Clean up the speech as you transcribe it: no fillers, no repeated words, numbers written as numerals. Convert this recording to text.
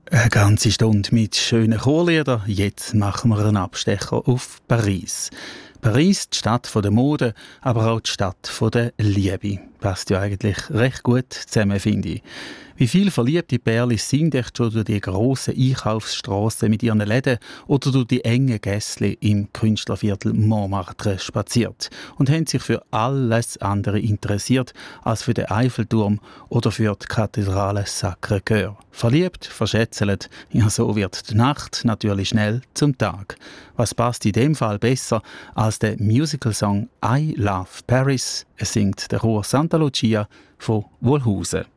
Eine ganze Stunde mit schönen Chorliedern. Jetzt machen wir einen Abstecher auf Paris. Paris, die Stadt der Mode, aber auch die Stadt der Liebe. Passt ja eigentlich recht gut zusammen, finde ich. Wie viele verliebte Pärchen sind echt schon durch die grossen Einkaufsstrassen mit ihren Läden oder durch die engen Gässchen im Künstlerviertel Montmartre spaziert und haben sich für alles andere interessiert als für den Eiffelturm oder für die Kathedrale Sacré-Cœur. Verliebt, verschätzelt, ja, so wird die Nacht natürlich schnell zum Tag. Was passt in dem Fall besser als der Musical-Song «I Love Paris»? Es singt der Chor Santa Lucia von Wolhusen.